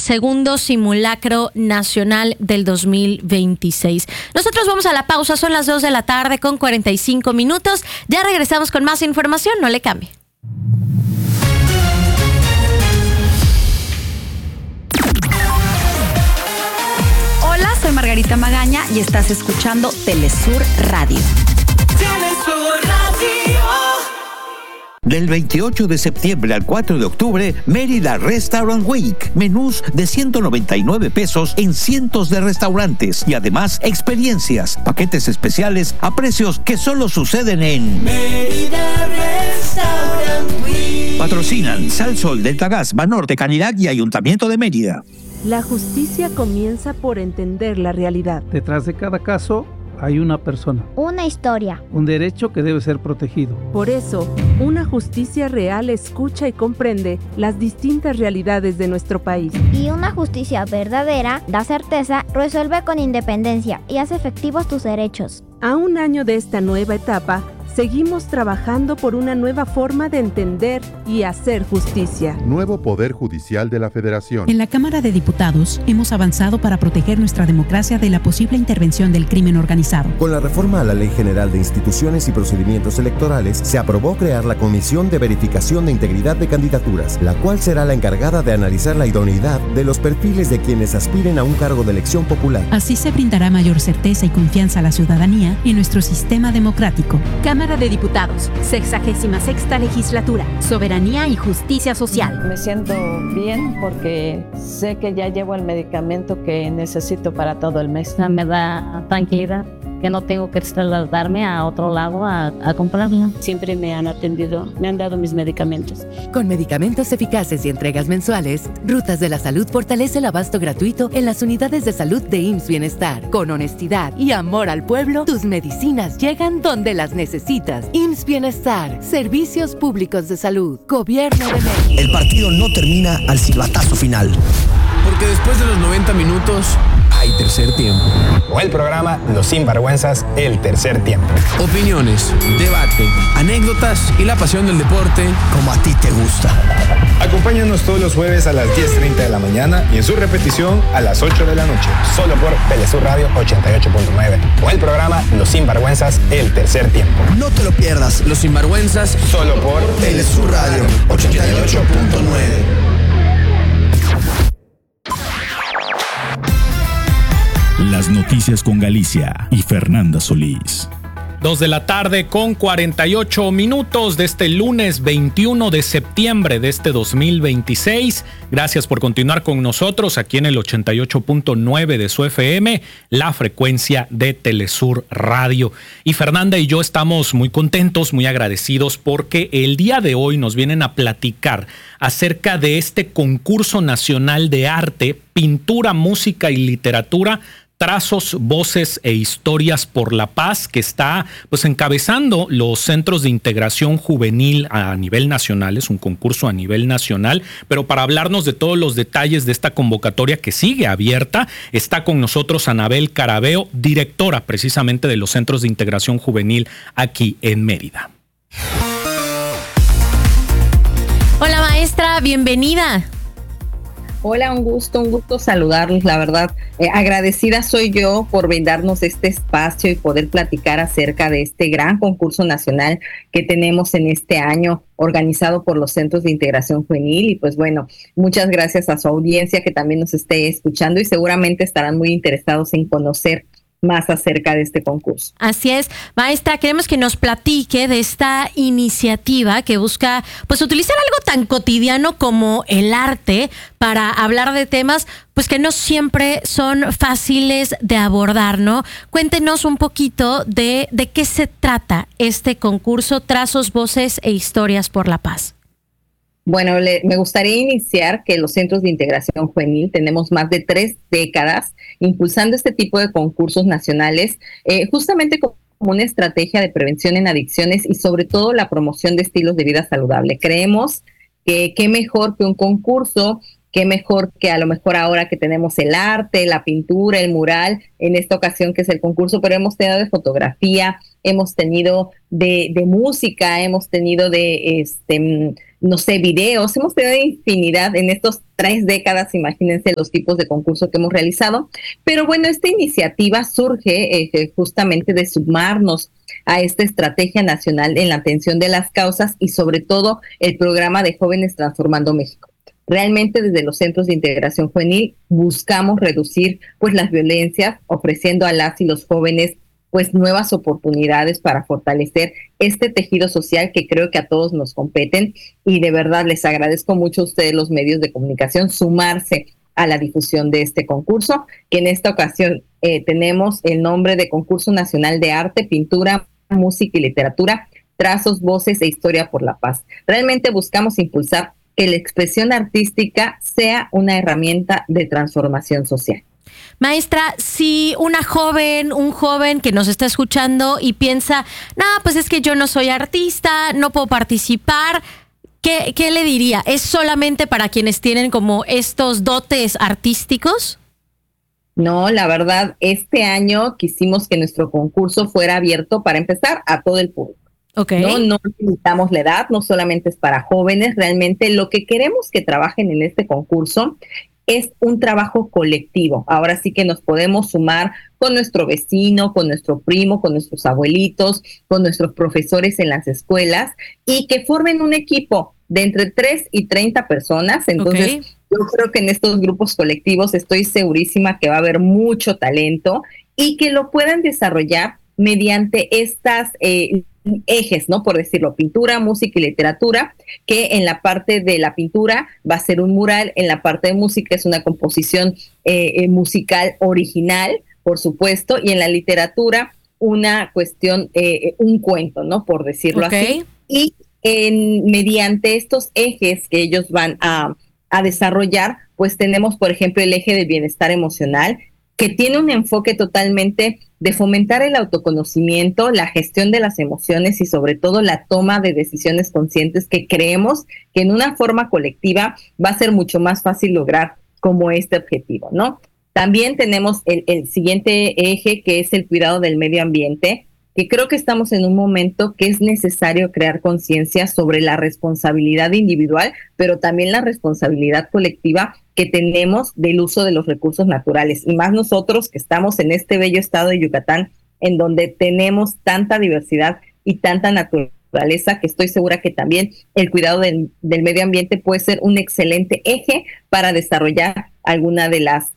segundo simulacro nacional del 2026. Nosotros vamos a la pausa, son las 2 de la tarde con 45 minutos. Ya regresamos con más información, no le cambie. Hola, soy Margarita Magaña y estás escuchando Telesur Radio. Telesur Radio. Del 28 de septiembre al 4 de octubre, Mérida Restaurant Week. Menús de 199 pesos en cientos de restaurantes y además experiencias, paquetes especiales a precios que solo suceden en Mérida Restaurant Week. Patrocinan Sal Sol, Delta Gas, Banorte, Canirac y Ayuntamiento de Mérida. La justicia comienza por entender la realidad. Detrás de cada caso hay una persona, una historia, un derecho que debe ser protegido. Por eso, una justicia real escucha y comprende las distintas realidades de nuestro país. Y una justicia verdadera da certeza, resuelve con independencia y hace efectivos tus derechos. A un año de esta nueva etapa, seguimos trabajando por una nueva forma de entender y hacer justicia. Nuevo Poder Judicial de la Federación. En la Cámara de Diputados hemos avanzado para proteger nuestra democracia de la posible intervención del crimen organizado. Con la reforma a la Ley General de Instituciones y Procedimientos Electorales, se aprobó crear la Comisión de Verificación de Integridad de Candidaturas, la cual será la encargada de analizar la idoneidad de los perfiles de quienes aspiren a un cargo de elección popular. Así se brindará mayor certeza y confianza a la ciudadanía y nuestro sistema democrático. Cámara de Diputados, 66ª Legislatura, Soberanía y Justicia Social. Me siento bien porque sé que ya llevo el medicamento que necesito para todo el mes. Me da tranquilidad que no tengo que trasladarme a otro lado a comprarla. Siempre me han atendido, me han dado mis medicamentos. Con medicamentos eficaces y entregas mensuales, Rutas de la Salud fortalece el abasto gratuito en las unidades de salud de IMSS Bienestar. Con honestidad y amor al pueblo, tus medicinas llegan donde las necesitas. IMSS Bienestar, Servicios Públicos de Salud, Gobierno de México. El partido no termina al silbatazo final. Porque después de los 90 minutos hay tercer tiempo. O el programa Los Sinvergüenzas, el tercer tiempo. Opiniones, debate, anécdotas y la pasión del deporte como a ti te gusta. Acompáñanos todos los jueves a las 10:30 de la mañana y en su repetición a las 8 de la noche. Solo por Telesur Radio 88.9. O el programa Los Sinvergüenzas, el tercer tiempo. No te lo pierdas. Los Sinvergüenzas, solo por Telesur Radio 88.9. Las noticias con Galicia y Fernanda Solís. 2 de la tarde con 48 minutos de este lunes 21 de septiembre de este 2026. Gracias por continuar con nosotros aquí en el 88.9 de su FM, la frecuencia de Telesur Radio. Y Fernanda y yo estamos muy contentos, muy agradecidos porque el día de hoy nos vienen a platicar acerca de este concurso nacional de arte, pintura, música y literatura, Trazos, Voces e Historias por la Paz, que está pues encabezando los centros de integración juvenil a nivel nacional. Es un concurso a nivel nacional, pero para hablarnos de todos los detalles de esta convocatoria que sigue abierta, está con nosotros Anabel Carabeo, directora precisamente de los centros de integración juvenil aquí en Mérida. Hola maestra, bienvenida. Hola, un gusto saludarlos, la verdad, agradecida soy yo por brindarnos este espacio y poder platicar acerca de este gran concurso nacional que tenemos en este año organizado por los Centros de Integración Juvenil y pues bueno, muchas gracias a su audiencia que también nos esté escuchando y seguramente estarán muy interesados en conocer más acerca de este concurso. Así es. Maestra, queremos que nos platique de esta iniciativa que busca pues utilizar algo tan cotidiano como el arte para hablar de temas pues que no siempre son fáciles de abordar, ¿no? Cuéntenos un poquito de qué se trata este concurso Trazos, Voces e Historias por la Paz. Bueno, me gustaría iniciar que los Centros de Integración Juvenil tenemos más de 3 décadas impulsando este tipo de concursos nacionales, justamente como una estrategia de prevención en adicciones y sobre todo la promoción de estilos de vida saludable. Creemos que qué mejor que un concurso qué mejor que a lo mejor ahora que tenemos el arte, la pintura, el mural, en esta ocasión que es el concurso, pero hemos tenido de fotografía, hemos tenido de música, hemos tenido de, no sé, videos, hemos tenido infinidad en estas 3 décadas, imagínense los tipos de concurso que hemos realizado. Pero bueno, esta iniciativa surge justamente de sumarnos a esta estrategia nacional en la atención de las causas y sobre todo el programa de Jóvenes Transformando México. Realmente desde los centros de integración juvenil buscamos reducir pues las violencias, ofreciendo a las y los jóvenes pues nuevas oportunidades para fortalecer este tejido social que creo que a todos nos competen, y de verdad les agradezco mucho a ustedes los medios de comunicación sumarse a la difusión de este concurso, que en esta ocasión tenemos el nombre de Concurso Nacional de Arte, Pintura, Música y Literatura, Trazos, Voces e Historia por la Paz. Realmente buscamos impulsar que la expresión artística sea una herramienta de transformación social. Maestra, si una joven, un joven que nos está escuchando y piensa, no, pues es que yo no soy artista, no puedo participar, ¿qué le diría? ¿Es solamente para quienes tienen como estos dotes artísticos? No, la verdad, este año quisimos que nuestro concurso fuera abierto, para empezar, a todo el público. Okay. No limitamos la edad, no solamente es para jóvenes, realmente lo que queremos que trabajen en este concurso es un trabajo colectivo. Ahora sí que nos podemos sumar con nuestro vecino, con nuestro primo, con nuestros abuelitos, con nuestros profesores en las escuelas, y que formen un equipo de entre 3 y 30 personas. Entonces, yo creo que en estos grupos colectivos estoy segurísima que va a haber mucho talento y que lo puedan desarrollar mediante estas ejes, ¿no? Por decirlo, pintura, música y literatura, que en la parte de la pintura va a ser un mural, en la parte de música es una composición musical original, por supuesto, y en la literatura una cuestión, un cuento, ¿no? Por decirlo así. Y mediante estos ejes que ellos van a desarrollar, pues tenemos, por ejemplo, el eje del bienestar emocional, que tiene un enfoque totalmente de fomentar el autoconocimiento, la gestión de las emociones y sobre todo la toma de decisiones conscientes, que creemos que en una forma colectiva va a ser mucho más fácil lograr como este objetivo, ¿no? También tenemos el siguiente eje, que es el cuidado del medio ambiente, que creo que estamos en un momento que es necesario crear conciencia sobre la responsabilidad individual, pero también la responsabilidad colectiva que tenemos del uso de los recursos naturales, y más nosotros que estamos en este bello estado de Yucatán, en donde tenemos tanta diversidad y tanta naturaleza, que estoy segura que también el cuidado del medio ambiente puede ser un excelente eje para desarrollar alguna de las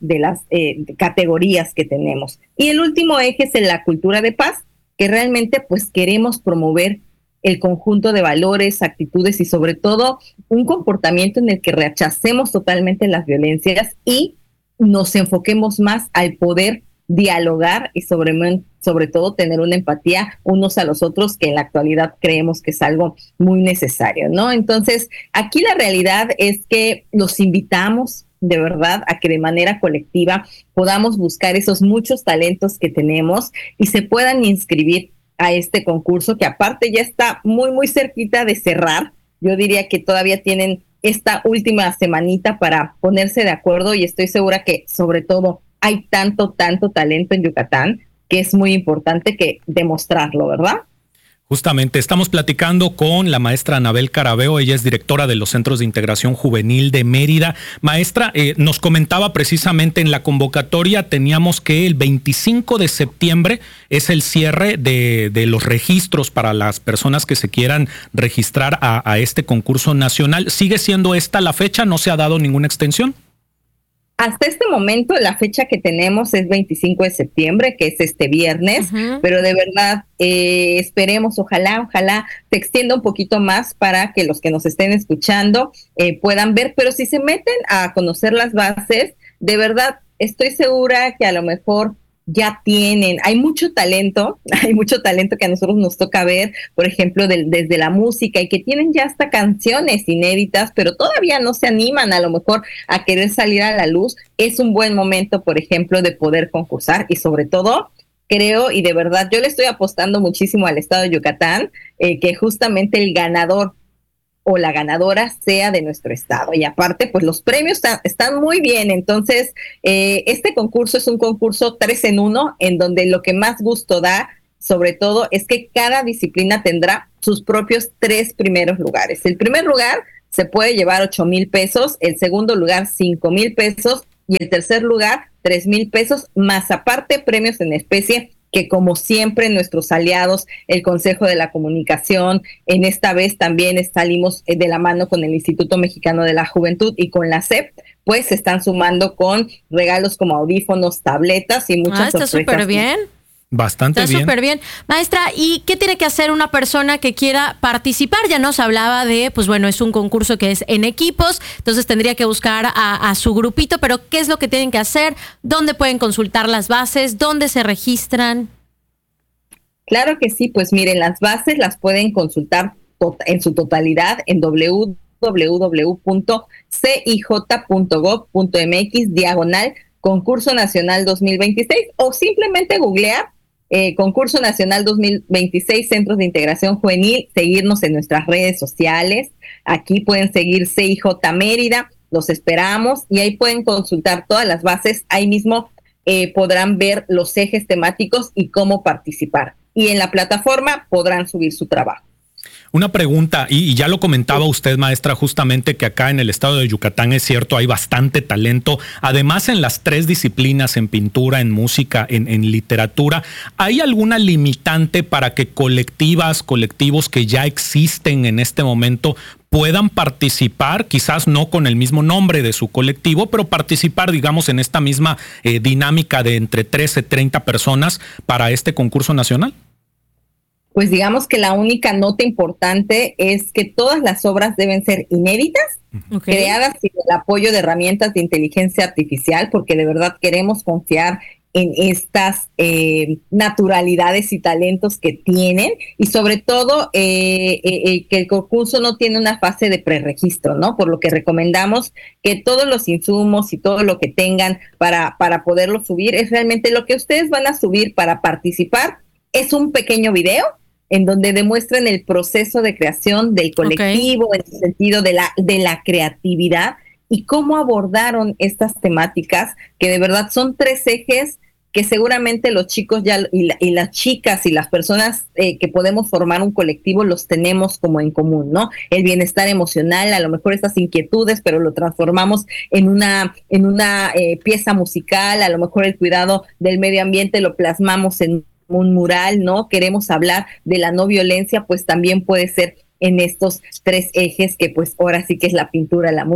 categorías que tenemos. Y el último eje es la cultura de paz, que realmente pues queremos promover el conjunto de valores, actitudes y sobre todo un comportamiento en el que rechacemos totalmente las violencias y nos enfoquemos más al poder dialogar y sobre todo tener una empatía unos a los otros, que en la actualidad creemos que es algo muy necesario, ¿no? Entonces, aquí la realidad es que los invitamos de verdad a que de manera colectiva podamos buscar esos muchos talentos que tenemos y se puedan inscribir a este concurso, que aparte ya está muy, muy cerquita de cerrar. Yo diría que todavía tienen esta última semanita para ponerse de acuerdo, y estoy segura que sobre todo hay tanto talento en Yucatán que es muy importante que demostrarlo, ¿verdad? Justamente, estamos platicando con la maestra Anabel Carabeo, ella es directora de los Centros de Integración Juvenil de Mérida. Maestra, nos comentaba precisamente en la convocatoria, teníamos que el 25 de septiembre es el cierre de los registros para las personas que se quieran registrar a este concurso nacional. ¿Sigue siendo esta la fecha? ¿No se ha dado ninguna extensión? Hasta este momento la fecha que tenemos es 25 de septiembre, que es este viernes, pero de verdad esperemos, ojalá se extienda un poquito más para que los que nos estén escuchando puedan ver, pero si se meten a conocer las bases, de verdad estoy segura que a lo mejor ya hay mucho talento que a nosotros nos toca ver, por ejemplo, desde la música, y que tienen ya hasta canciones inéditas, pero todavía no se animan a lo mejor a querer salir a la luz. Es un buen momento, por ejemplo, de poder concursar, y sobre todo, creo, y de verdad, yo le estoy apostando muchísimo al estado de Yucatán, que justamente el ganador o la ganadora sea de nuestro estado. Y aparte, pues los premios están muy bien. Entonces, este concurso es un concurso 3 en 1, en donde lo que más gusto da, sobre todo, es que cada disciplina tendrá sus propios 3 primeros lugares. El primer lugar se puede llevar 8,000 pesos, el segundo lugar 5,000 pesos y el tercer lugar 3,000 pesos, más aparte premios en especie que, como siempre, nuestros aliados, el Consejo de la Comunicación, en esta vez también salimos de la mano con el Instituto Mexicano de la Juventud y con la SEP, pues se están sumando con regalos como audífonos, tabletas y muchas sorpresas. Está súper bien. Bastante bien. Está súper bien. Maestra, ¿y qué tiene que hacer una persona que quiera participar? Ya nos hablaba de, pues bueno, es un concurso que es en equipos, entonces tendría que buscar a su grupito, pero ¿qué es lo que tienen que hacer? ¿Dónde pueden consultar las bases? ¿Dónde se registran? Claro que sí, pues miren, las bases las pueden consultar en su totalidad en www.cij.gov.mx/concurso nacional 2026 o simplemente googlear Concurso Nacional 2026 Centros de Integración Juvenil, seguirnos en nuestras redes sociales. Aquí pueden seguir CIJ Mérida, los esperamos y ahí pueden consultar todas las bases. Ahí mismo podrán ver los ejes temáticos y cómo participar. Y en la plataforma podrán subir su trabajo. Una pregunta, y ya lo comentaba usted, maestra, justamente que acá en el estado de Yucatán es cierto, hay bastante talento. Además, en las 3 disciplinas, en pintura, en música, en literatura, ¿hay alguna limitante para que colectivos que ya existen en este momento puedan participar, quizás no con el mismo nombre de su colectivo, pero participar, digamos, en esta misma dinámica de entre 13 y 30 personas para este concurso nacional? Pues digamos que la única nota importante es que todas las obras deben ser inéditas, creadas sin el apoyo de herramientas de inteligencia artificial, porque de verdad queremos confiar en estas naturalidades y talentos que tienen, y sobre todo que el concurso no tiene una fase de preregistro, ¿no? Por lo que recomendamos que todos los insumos y todo lo que tengan para poderlo subir es realmente lo que ustedes van a subir para participar. Es un pequeño video en donde demuestran el proceso de creación del colectivo, en el sentido de la creatividad y cómo abordaron estas temáticas, que de verdad son 3 ejes que seguramente los chicos ya y las chicas y las personas que podemos formar un colectivo los tenemos como en común, ¿no? El bienestar emocional, a lo mejor estas inquietudes, pero lo transformamos en una pieza musical, a lo mejor el cuidado del medio ambiente lo plasmamos en un mural, ¿no? Queremos hablar de la no violencia, pues también puede ser en estos 3 ejes que pues ahora sí que es la pintura, la música